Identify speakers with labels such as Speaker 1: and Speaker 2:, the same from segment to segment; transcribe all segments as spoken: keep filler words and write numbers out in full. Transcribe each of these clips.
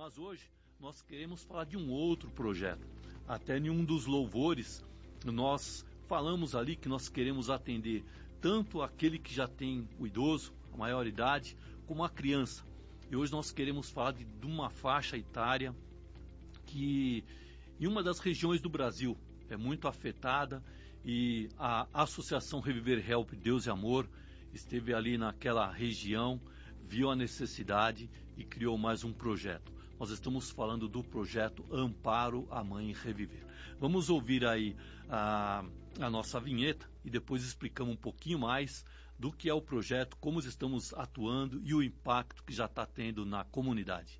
Speaker 1: Mas hoje nós queremos falar de um outro projeto. Até em um dos louvores nós falamos ali que nós queremos atender tanto aquele que já tem o idoso, a maior idade, como a criança. E hoje nós queremos falar de, de uma faixa etária que em uma das regiões do Brasil é muito afetada, e a Associação Reviver Help Deus e Amor esteve ali naquela região, viu a necessidade e criou mais um projeto. Nós estamos falando do projeto Amparo a Mãe Reviver. Vamos ouvir aí a, a nossa vinheta e depois explicamos um pouquinho mais do que é o projeto, como estamos atuando e o impacto que já está tendo na comunidade.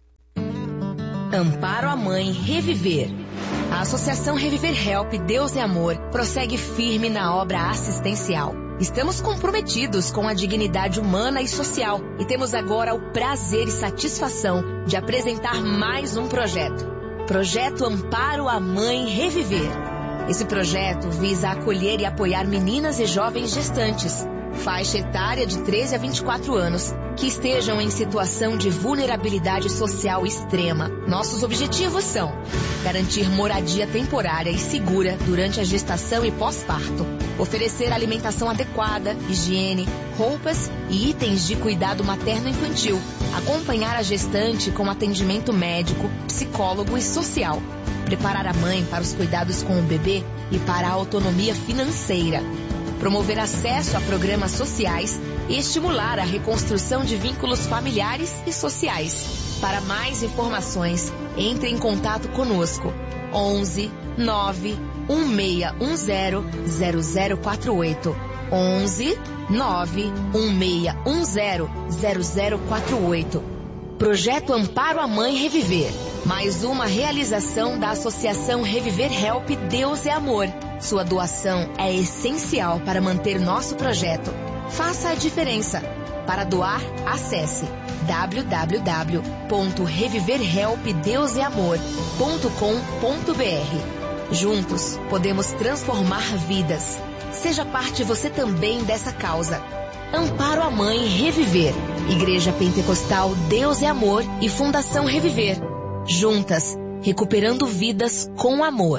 Speaker 2: Amparo a Mãe Reviver. A Associação Reviver Help Deus e Amor prossegue firme na obra assistencial. Estamos comprometidos com a dignidade humana e social e temos agora o prazer e satisfação de apresentar mais um projeto. Projeto Amparo a Mãe Reviver. Esse projeto visa acolher e apoiar meninas e jovens gestantes, faixa etária de treze a vinte e quatro anos, que estejam em situação de vulnerabilidade social extrema. Nossos objetivos são garantir moradia temporária e segura durante a gestação e pós-parto, oferecer alimentação adequada, higiene, roupas e itens de cuidado materno-infantil, acompanhar a gestante com atendimento médico, psicólogo e social, preparar a mãe para os cuidados com o bebê e para a autonomia financeira, promover acesso a programas sociais e estimular a reconstrução de vínculos familiares e sociais. Para mais informações, entre em contato conosco. onze nove um seis um zero zero zero quatro oito. onze nove um seis um zero zero zero quatro oito. Projeto Amparo a Mãe Reviver. Mais uma realização da Associação Reviver Help Deus e Amor. Sua doação é essencial para manter nosso projeto. Faça a diferença. Para doar, acesse w w w ponto reviver help deus e amor ponto com ponto b r. Juntos, podemos transformar vidas. Seja parte você também dessa causa. Amparo a Mãe Reviver. Igreja Pentecostal Deus e Amor e Fundação Reviver. Juntas, recuperando vidas com amor.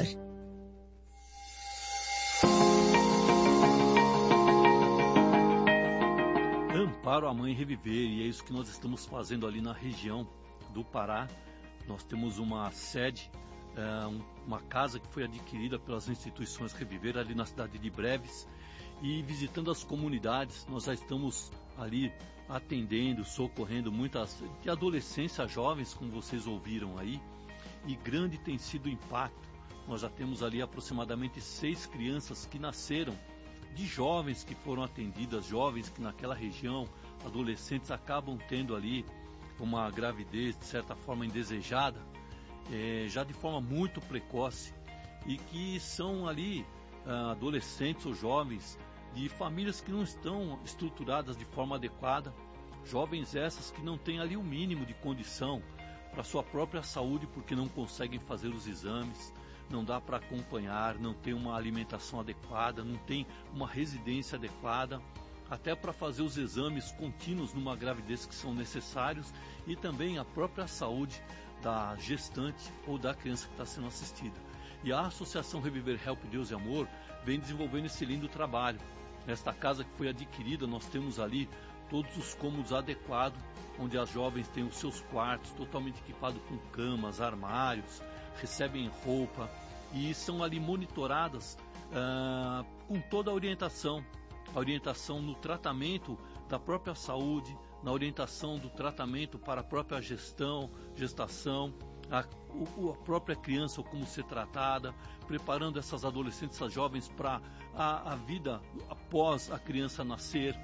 Speaker 1: Amparo a Mãe Reviver, e é isso que nós estamos fazendo ali na região do Pará. Nós temos uma sede, uma casa que foi adquirida pelas instituições Reviver ali na cidade de Breves, e visitando as comunidades, nós já estamos ali atendendo, socorrendo muitas de adolescência, jovens, como vocês ouviram aí, e grande tem sido o impacto. Nós já temos ali aproximadamente seis crianças que nasceram de jovens que foram atendidas, jovens que naquela região, adolescentes, acabam tendo ali uma gravidez de certa forma indesejada, é, já de forma muito precoce, e que são ali ah, adolescentes ou jovens de famílias que não estão estruturadas de forma adequada, jovens essas que não têm ali o mínimo de condição para sua própria saúde, porque não conseguem fazer os exames, não dá para acompanhar, não tem uma alimentação adequada, não tem uma residência adequada, até para fazer os exames contínuos numa gravidez que são necessários, e também a própria saúde da gestante ou da criança que está sendo assistida. E a Associação Reviver Help Deus e Amor vem desenvolvendo esse lindo trabalho. Nesta casa que foi adquirida, nós temos ali todos os cômodos adequados, onde as jovens têm os seus quartos totalmente equipados com camas, armários, recebem roupa e são ali monitoradas ah, com toda a orientação, a orientação no tratamento da própria saúde, na orientação do tratamento para a própria gestão, gestação, a, a própria criança, ou como ser tratada, preparando essas adolescentes, essas jovens para a, a vida após a criança nascer,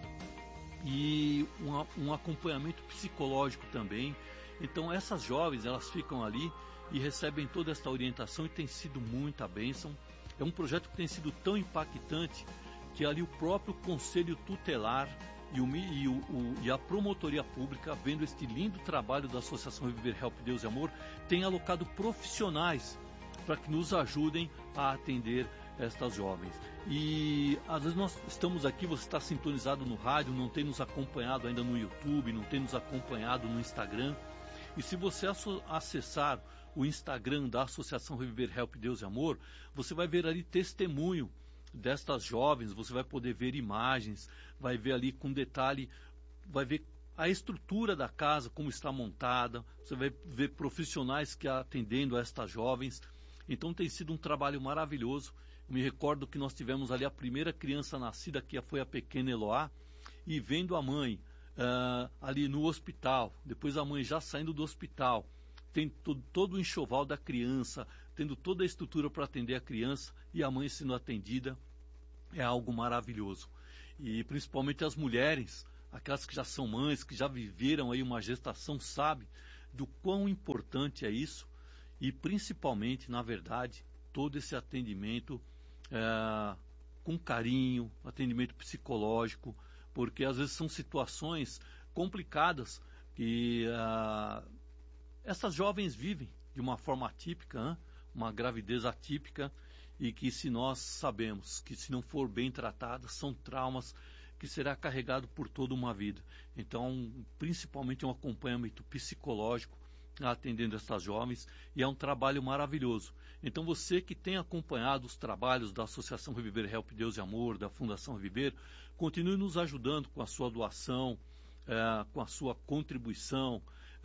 Speaker 1: e um, um acompanhamento psicológico também. Então essas jovens, elas ficam ali e recebem toda esta orientação, e tem sido muita bênção. É um projeto que tem sido tão impactante que ali o próprio Conselho Tutelar e, o, e, o, o, e a Promotoria Pública, vendo este lindo trabalho da Associação Reviver Help Deus e Amor, tem alocado profissionais para que nos ajudem a atender estas jovens. E às vezes nós estamos aqui, você está sintonizado no rádio, não tem nos acompanhado ainda no YouTube, não tem nos acompanhado no Instagram, E se você acessar o Instagram da Associação Reviver Help Deus e Amor, você vai ver ali testemunho destas jovens, você vai poder ver imagens, vai ver ali com detalhe, vai ver a estrutura da casa, como está montada, você vai ver profissionais que atendendo a estas jovens. Então tem sido um trabalho maravilhoso. Eu me recordo que nós tivemos ali a primeira criança nascida, que foi a pequena Eloá, e vendo a mãe uh, ali no hospital, depois a mãe já saindo do hospital, tem todo, todo o enxoval da criança, tendo toda a estrutura para atender a criança e a mãe sendo atendida, é algo maravilhoso. E principalmente as mulheres, aquelas que já são mães, que já viveram aí uma gestação, sabem do quão importante é isso. E principalmente, na verdade, todo esse atendimento é, com carinho, atendimento psicológico, porque às vezes são situações complicadas que uh, essas jovens vivem de uma forma atípica, hein? Uma gravidez atípica, e que se nós sabemos que se não for bem tratadas, são traumas que será carregado por toda uma vida. Então, principalmente um acompanhamento psicológico atendendo essas jovens, e é um trabalho maravilhoso. Então você que tem acompanhado os trabalhos da Associação Reviver Help Deus e Amor, da Fundação Reviver, continue nos ajudando com a sua doação, é, com a sua contribuição,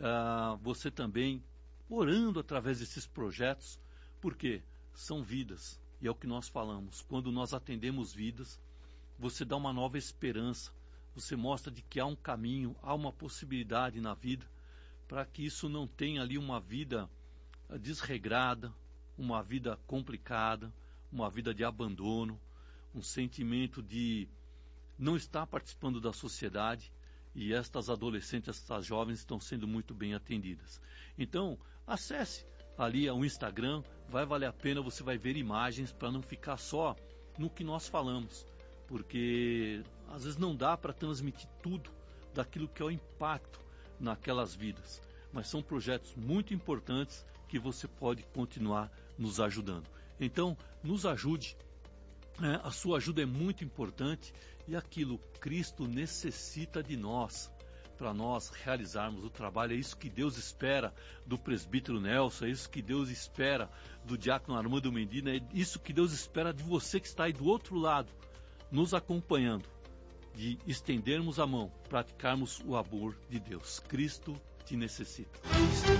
Speaker 1: é, você também orando através desses projetos, porque são vidas, e é o que nós falamos, quando nós atendemos vidas, você dá uma nova esperança, você mostra de que há um caminho, há uma possibilidade na vida, para que isso não tenha ali uma vida desregrada, uma vida complicada, uma vida de abandono, um sentimento de não estar participando da sociedade, e estas adolescentes, estas jovens estão sendo muito bem atendidas. Então, acesse ali o Instagram, vai valer a pena, você vai ver imagens para não ficar só no que nós falamos, porque às vezes não dá para transmitir tudo daquilo que é o impacto naquelas vidas, mas são projetos muito importantes que você pode continuar nos ajudando. Então, nos ajude, é, a sua ajuda é muito importante, e aquilo Cristo necessita de nós, para nós realizarmos o trabalho. É isso que Deus espera do presbítero Nelson, é isso que Deus espera do diácono Armando Medina, é isso que Deus espera de você que está aí do outro lado, nos acompanhando, de estendermos a mão, praticarmos o amor de Deus. Cristo te necessita.